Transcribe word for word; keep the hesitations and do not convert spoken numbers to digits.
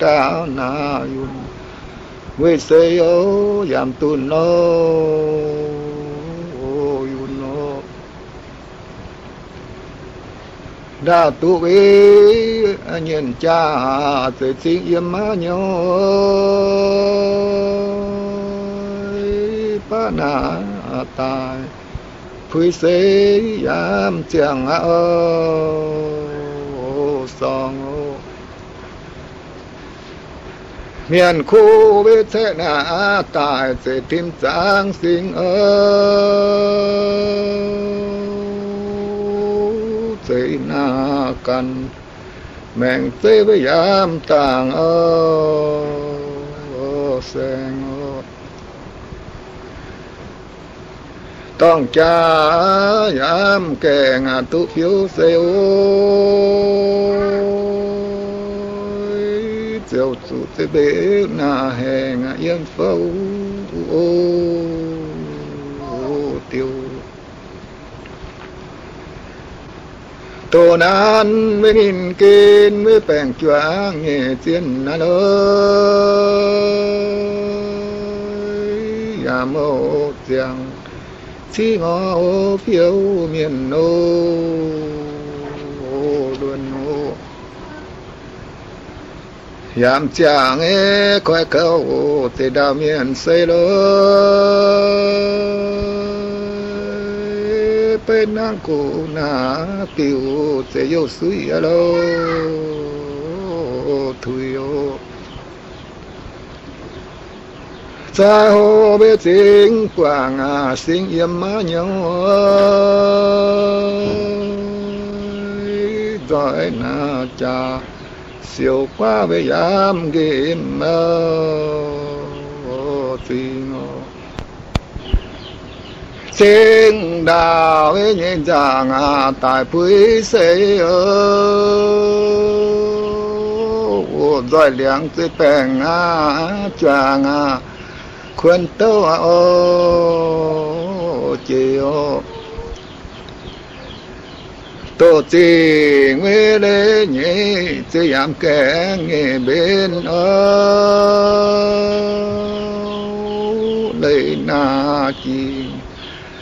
cao na yun với xây ô giảm tuần nó yun nó đã tu với nhân cha từ tiếng yếm má nhau pa na tài phui xây giảm chẳng ơ song miền khu biết thế na tài sẽ tìm sáng sinh ơ sẽ na cần mẹn sẽ với giảm tàng ơ senต้องจ้ายามแก่งตุผิวเซลเจ้าสุดเบหน้าแห่งยังเฝ้าติวตัวนั้นไม่นินกินไม่แปลงจวงเงี้ยเจียนนั่นเลยยามโอเจียงchi ngõ phiêu miền nô luôn nô yam chàng nghe coi câu từ đào miền xây lối bên nang cụ na tiêu sẽ yêu suy alo thui ô sa hồ bê tiếng quảng à sinh yếm má nhau rồi na cha siêu qua về yam game mơ tình sinh đào với nhẹ nhàng à tại quý xây ơ rồi liang tới bèn à choàng à khuyên tâu ô chiều tổ chỉ nguyên lễ nhé chỉ làm kẻ nghe bên ơ lấy na chi